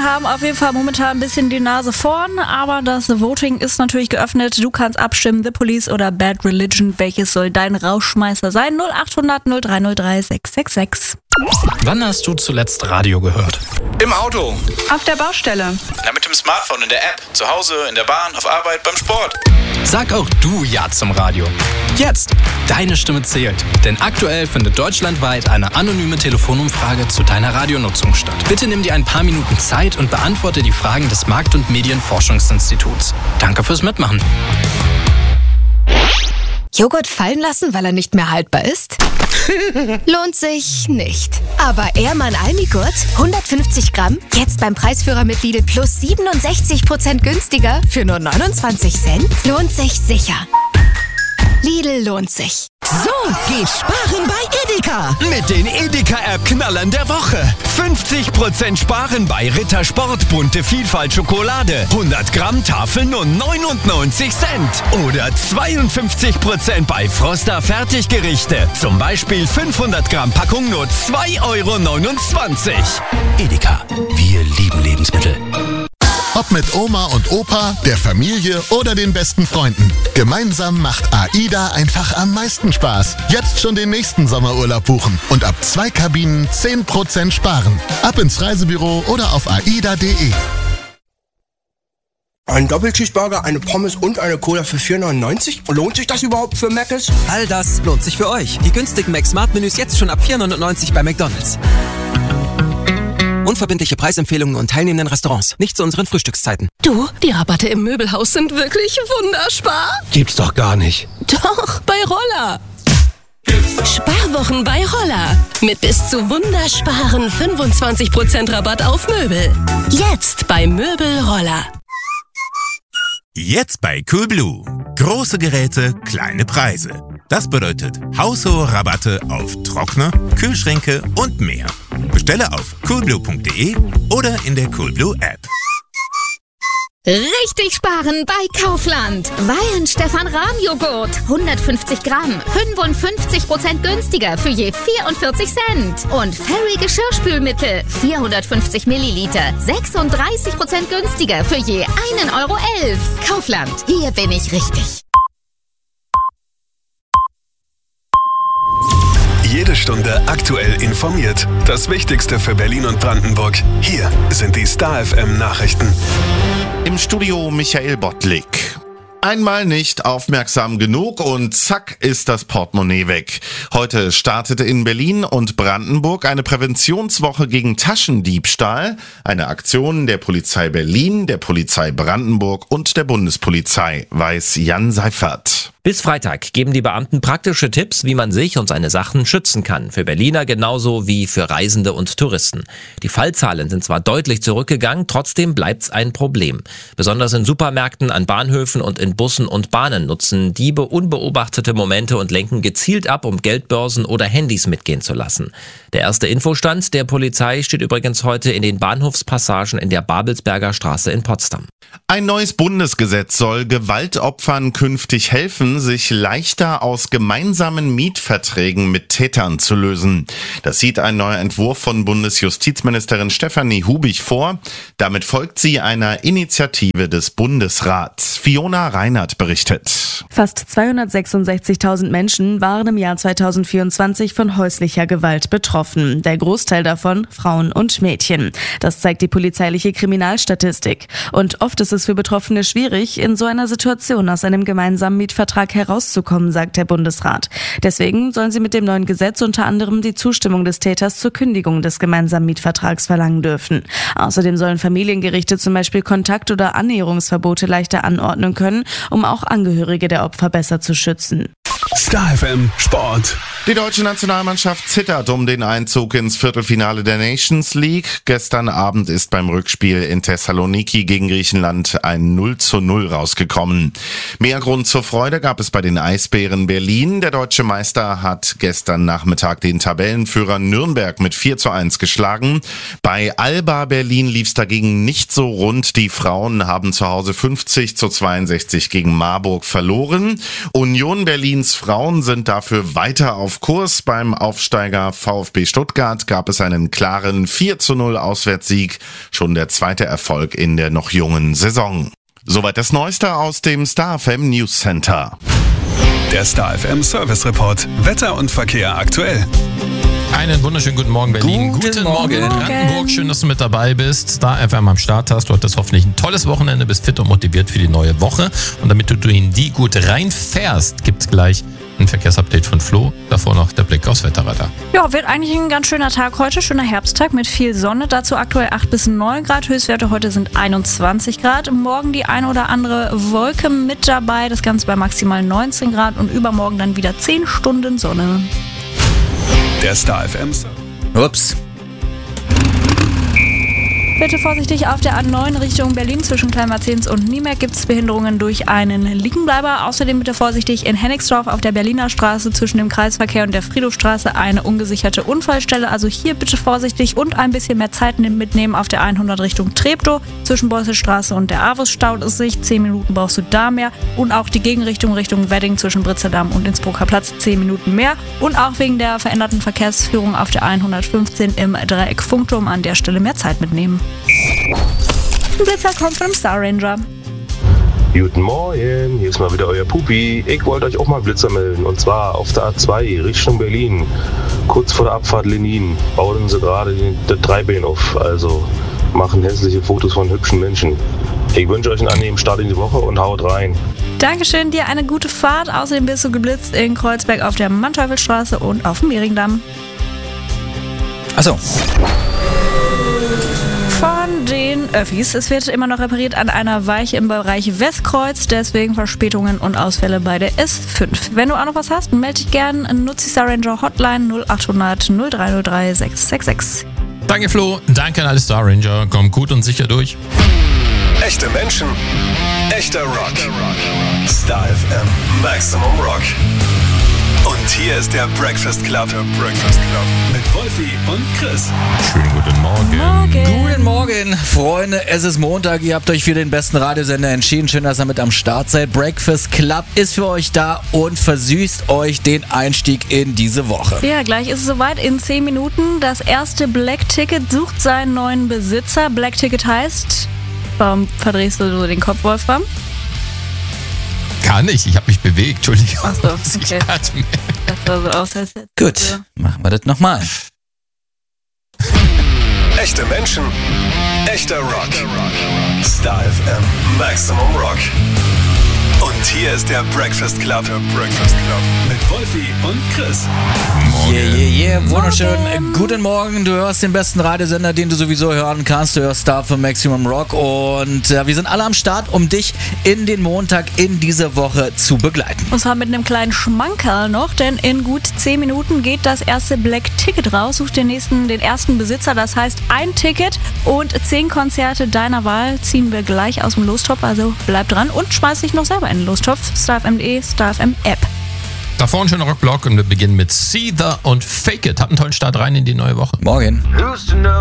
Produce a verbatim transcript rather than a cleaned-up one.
Grünen haben auf jeden Fall momentan ein bisschen die Nase vorn, aber das Voting ist natürlich geöffnet. Du kannst abstimmen, The Police oder Bad Religion. Welches soll dein Rauschmeißer sein? null acht hundert null drei null drei sechs sechs sechs. Wann hast du zuletzt Radio gehört? Im Auto. Auf der Baustelle. Na, mit dem Smartphone, in der App. Zu Hause, in der Bahn, auf Arbeit, beim Sport. Sag auch du Ja zum Radio. Jetzt! Deine Stimme zählt. Denn aktuell findet deutschlandweit eine anonyme Telefonumfrage zu deiner Radionutzung statt. Bitte nimm dir ein paar Minuten Zeit und beantworte die Fragen des Markt- und Medienforschungsinstituts. Danke fürs Mitmachen. Joghurt fallen lassen, weil er nicht mehr haltbar ist? Lohnt sich nicht. Aber Ehrmann Almigurt, hundertfünfzig Gramm, jetzt beim Preisführer mit Lidl plus siebenundsechzig Prozent günstiger für nur neunundzwanzig Cent? Lohnt sich sicher. Lidl lohnt sich. So geht Sparen bei Edeka. Mit den Edeka-App-Knallern der Woche. fünfzig Prozent Sparen bei Rittersport bunte Vielfalt Schokolade. hundert Gramm Tafel nur neunundneunzig Cent. Oder zweiundfünfzig Prozent bei Froster Fertiggerichte. Zum Beispiel fünfhundert Gramm Packung nur zwei Euro neunundzwanzig. Edeka. Wir lieben Lebensmittel. Ob mit Oma und Opa, der Familie oder den besten Freunden. Gemeinsam macht AIDA einfach am meisten Spaß. Jetzt schon den nächsten Sommerurlaub buchen und ab zwei Kabinen zehn Prozent sparen. Ab ins Reisebüro oder auf aida punkt de. Ein Doppelcheeseburger, eine Pommes und eine Cola für vier neunundneunzig? Lohnt sich das überhaupt für Mc's? All das lohnt sich für euch. Die günstigen Mac-Smart-Menüs jetzt schon ab vier neunundneunzig bei McDonald's. Unverbindliche Preisempfehlungen und teilnehmenden Restaurants. Nicht zu unseren Frühstückszeiten. Du, die Rabatte im Möbelhaus sind wirklich wunderspar. Gibt's doch gar nicht. Doch, bei Roller. Sparwochen bei Roller. Mit bis zu wundersparen fünfundzwanzig Prozent Rabatt auf Möbel. Jetzt bei Möbel Roller. Jetzt bei Coolblue. Große Geräte, kleine Preise. Das bedeutet haushohe Rabatte auf Trockner, Kühlschränke und mehr. Bestelle auf coolblue punkt de oder in der Coolblue App. Richtig sparen bei Kaufland. Weihenstephan Rahmjoghurt. hundertfünfzig Gramm. fünfundfünfzig Prozent günstiger für je vierundvierzig Cent. Und Fairy Geschirrspülmittel. vierhundertfünfzig Milliliter. sechsunddreißig Prozent günstiger für je einen Euro elf. Kaufland. Hier bin ich richtig. Jede Stunde aktuell informiert. Das Wichtigste für Berlin und Brandenburg. Hier sind die Star F M Nachrichten. Im Studio Michael Bottlik. Einmal nicht aufmerksam genug und zack ist das Portemonnaie weg. Heute startete in Berlin und Brandenburg eine Präventionswoche gegen Taschendiebstahl. Eine Aktion der Polizei Berlin, der Polizei Brandenburg und der Bundespolizei, weiß Jan Seifert. Bis Freitag geben die Beamten praktische Tipps, wie man sich und seine Sachen schützen kann. Für Berliner genauso wie für Reisende und Touristen. Die Fallzahlen sind zwar deutlich zurückgegangen, trotzdem bleibt's ein Problem. Besonders in Supermärkten, an Bahnhöfen und in Bussen und Bahnen nutzen Diebe unbeobachtete Momente und lenken gezielt ab, um Geldbörsen oder Handys mitgehen zu lassen. Der erste Infostand der Polizei steht übrigens heute in den Bahnhofspassagen in der Babelsberger Straße in Potsdam. Ein neues Bundesgesetz soll Gewaltopfern künftig helfen, sich leichter aus gemeinsamen Mietverträgen mit Tätern zu lösen. Das sieht ein neuer Entwurf von Bundesjustizministerin Stefanie Hubig vor. Damit folgt sie einer Initiative des Bundesrats. Fiona Reinhardt berichtet. Fast zweihundertsechsundsechzigtausend Menschen waren im Jahr zweitausendvierundzwanzig von häuslicher Gewalt betroffen. Der Großteil davon Frauen und Mädchen. Das zeigt die polizeiliche Kriminalstatistik. Und oft ist es für Betroffene schwierig, in so einer Situation aus einem gemeinsamen Mietvertrag herauszukommen, sagt der Bundesrat. Deswegen sollen sie mit dem neuen Gesetz unter anderem die Zustimmung des Täters zur Kündigung des gemeinsamen Mietvertrags verlangen dürfen. Außerdem sollen Familiengerichte zum Beispiel Kontakt- oder Annäherungsverbote leichter anordnen können, um auch Angehörige der Opfer besser zu schützen. Star F M Sport. Die deutsche Nationalmannschaft zittert um den Einzug ins Viertelfinale der Nations League. Gestern Abend ist beim Rückspiel in Thessaloniki gegen Griechenland ein null zu null rausgekommen. Mehr Grund zur Freude gab es bei den Eisbären Berlin. Der deutsche Meister hat gestern Nachmittag den Tabellenführer Nürnberg mit vier zu eins geschlagen. Bei Alba Berlin lief es dagegen nicht so rund. Die Frauen haben zu Hause fünfzig zu zweiundsechzig gegen Marburg verloren. Union Berlins Frauen sind dafür weiter auf Kurs. Beim Aufsteiger VfB Stuttgart gab es einen klaren vier zu null Auswärtssieg. Schon der zweite Erfolg in der noch jungen Saison. Soweit das Neueste aus dem Star F M News Center. Der Star F M Service Report. Wetter und Verkehr aktuell. Einen wunderschönen guten Morgen, Berlin. Guten, guten Morgen. Morgen. Brandenburg, schön, dass du mit dabei bist. Star F M am Start hast. Du hattest hoffentlich ein tolles Wochenende, bist fit und motiviert für die neue Woche. Und damit du in die gut reinfährst, gibt's gleich ein Verkehrsupdate von Flo. Davor noch der Blick aufs Wetterradar. Ja, wird eigentlich ein ganz schöner Tag heute. Schöner Herbsttag mit viel Sonne. Dazu aktuell acht bis neun Grad. Höchstwerte heute sind einundzwanzig Grad. Morgen die ein oder andere Wolke mit dabei. Das Ganze bei maximal neunzehn Grad. Und übermorgen dann wieder zehn Stunden Sonne. Der Star F M. Ups. Bitte vorsichtig auf der A neun Richtung Berlin zwischen Kleinmarzens und Niemerk gibt es Behinderungen durch einen Liegenbleiber. Außerdem bitte vorsichtig in Hennigsdorf auf der Berliner Straße zwischen dem Kreisverkehr und der Friedhofstraße eine ungesicherte Unfallstelle. Also hier bitte vorsichtig und ein bisschen mehr Zeit mitnehmen auf der hundert Richtung Treptow. Zwischen Beusselstraße und der Avus staut es sich. zehn Minuten brauchst du da mehr. Und auch die Gegenrichtung Richtung Wedding zwischen Britzerdamm und Innsbrucker Platz zehn Minuten mehr. Und auch wegen der veränderten Verkehrsführung auf der hundertfünfzehn im Dreieck Funkturm an der Stelle mehr Zeit mitnehmen. Ein Blitzer kommt vom Star Ranger. Guten Morgen, hier ist mal wieder euer Pupi. Ich wollte euch auch mal Blitzer melden. Und zwar auf der A zwei Richtung Berlin. Kurz vor der Abfahrt Lenin bauen sie gerade das Dreibein auf. Also machen hässliche Fotos von hübschen Menschen. Ich wünsche euch einen angenehmen Start in die Woche und haut rein. Dankeschön, dir eine gute Fahrt. Außerdem bist du geblitzt in Kreuzberg auf der Manteuffelstraße und auf dem Mehringdamm. Achso. Von den Öffis. Es wird immer noch repariert an einer Weiche im Bereich Westkreuz, deswegen Verspätungen und Ausfälle bei der S fünf. Wenn du auch noch was hast, melde dich gern. Nutze die Star Ranger Hotline null achthundert null drei null drei sechs sechs sechs. Danke Flo, danke an alle Star Ranger. Komm gut und sicher durch. Echte Menschen, echter Rock. Star F M Maximum Rock. Und hier ist der Breakfast Club. Der Breakfast Club. Mit Wolfi und Chris. Schönen guten Morgen. Morgen. Guten Morgen, Freunde. Es ist Montag. Ihr habt euch für den besten Radiosender entschieden. Schön, dass ihr mit am Start seid. Breakfast Club ist für euch da und versüßt euch den Einstieg in diese Woche. Ja, gleich ist es soweit. In zehn Minuten. Das erste Black Ticket sucht seinen neuen Besitzer. Black Ticket heißt... Warum verdrehst du so den Kopf, Wolfram? Gar nicht, ich habe mich bewegt, Entschuldigung. Ach so, okay. Das sah so aus, als hätte Gut, so. machen wir das nochmal. Echte Menschen, echter Rock. Star F M Maximum Rock. Und hier ist der Breakfast Club. Der Breakfast Club. Mit Wolfi und Chris. Yeah, yeah, yeah. Wunderschön. Morgen. Guten Morgen. Du hörst den besten Radiosender, den du sowieso hören kannst. Du hörst Star für Maximum Rock. Und äh, wir sind alle am Start, um dich in den Montag in dieser Woche zu begleiten. Und zwar mit einem kleinen Schmankerl noch, denn in gut zehn Minuten geht das erste Black Ticket raus. Such den nächsten, den ersten Besitzer. Das heißt, ein Ticket und zehn Konzerte deiner Wahl ziehen wir gleich aus dem Lostopf. Also bleib dran und schmeiß dich noch selber in den Lostopf. Star F M punkt de, Star F M App. Da vorne ein schöner Rockblock und wir beginnen mit See The und Fake It. Habt einen tollen Start rein in die neue Woche. Morgen.